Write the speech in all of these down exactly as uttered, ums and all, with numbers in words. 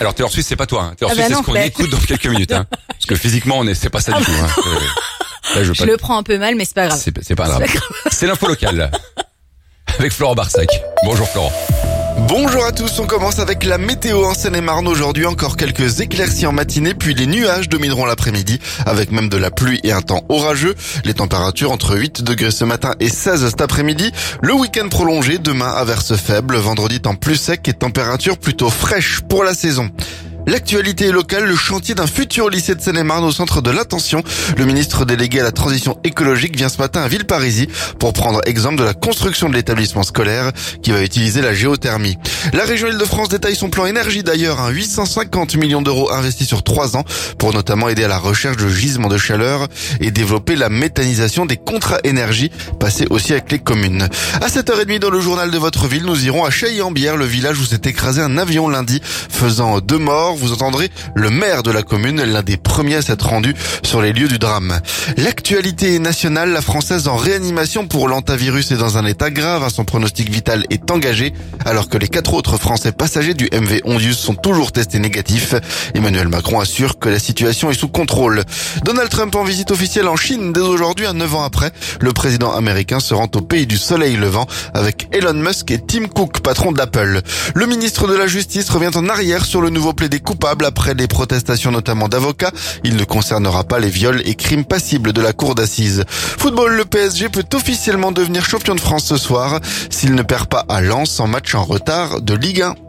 Alors Taylor Swift, c'est pas toi. Hein. Taylor Ah Swift, bah c'est non, ce qu'on bah... écoute dans quelques minutes. Hein. Parce que physiquement, on est, c'est pas ça du tout. Hein. Euh, là, je, je pas... le prends un peu mal, mais c'est pas grave. C'est, c'est pas grave. C'est, pas grave. C'est l'info locale. Avec Florent Barsac. Bonjour Florent. Bonjour à tous, on commence avec la météo en Seine-et-Marne aujourd'hui, encore quelques éclaircies en matinée, puis les nuages domineront l'après-midi, avec même de la pluie et un temps orageux. Les températures entre huit degrés ce matin et seize cet après-midi. Le week-end prolongé, demain averse faible, vendredi temps plus sec et température plutôt fraîche pour la saison. L'actualité locale, le chantier d'un futur lycée de Seine-et-Marne au centre de l'attention. Le ministre délégué à la transition écologique vient ce matin à Villeparisis pour prendre exemple de la construction de l'établissement scolaire qui va utiliser la géothermie. La région Île-de-France détaille son plan énergie d'ailleurs, un huit cent cinquante millions d'euros investis sur trois ans pour notamment aider à la recherche de gisements de chaleur et développer la méthanisation des contrats énergie, passés aussi avec les communes. À sept heures trente dans le journal de votre ville, nous irons à Cheilly-en-Bière, le village où s'est écrasé un avion lundi, faisant deux morts. Vous entendrez le maire de la commune, l'un des premiers à s'être rendu sur les lieux du drame. L'actualité nationale, la française en réanimation pour l'hantavirus est dans un état grave. Son pronostic vital est engagé, alors que les quatre autres Français passagers du M V Ondius sont toujours testés négatifs. Emmanuel Macron assure que la situation est sous contrôle. Donald Trump en visite officielle en Chine dès aujourd'hui, à neuf ans après. Le président américain se rend au pays du soleil levant avec Elon Musk et Tim Cook, patron d'Apple. Le ministre de la Justice revient en arrière sur le nouveau plaidé coupable après les protestations notamment d'avocats. Il ne concernera pas les viols et crimes passibles de la cour d'assises. Football, le P S G peut officiellement devenir champion de France ce soir s'il ne perd pas à Lens en match en retard de Ligue un.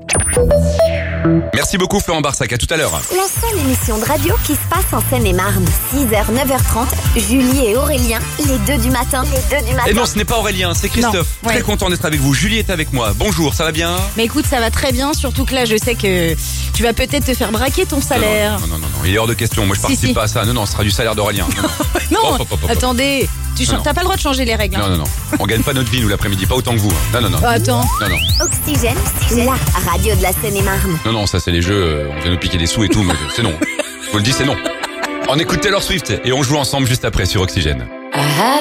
Merci beaucoup Florent Barsac, à tout à l'heure. La seule émission de radio qui se passe en Seine-et-Marne. six heures, neuf heures trente, Julie et Aurélien, les deux du matin. Les deux du matin. Et non, ce n'est pas Aurélien, c'est Christophe. Non, ouais. Très content d'être avec vous. Julie est avec moi. Bonjour, ça va bien? Mais écoute, ça va très bien, surtout que là, je sais que tu vas peut-être te faire braquer ton salaire. Non, non, non, non, non. Il est hors de question. Moi, je Si, participe si. pas à ça. Non, non, ce sera du salaire d'Aurélien. Non, non. Non, Hop, hop, hop, hop. attendez, tu Non, non. t'as pas le droit de changer les règles. Hein. Non, non, non. On gagne pas notre vie, nous, l'après-midi. Pas autant que vous. hein. Non, non, non. Oh, attends. Non, non. Oxygène, la radio de la Seine-et-Marne. Non, non, ça, c'est les jeux. euh, On vient nous piquer des sous et tout, mais c'est non. Je vous le dis, c'est non. On écoute Taylor Swift et on joue ensemble juste après sur Oxygène. I had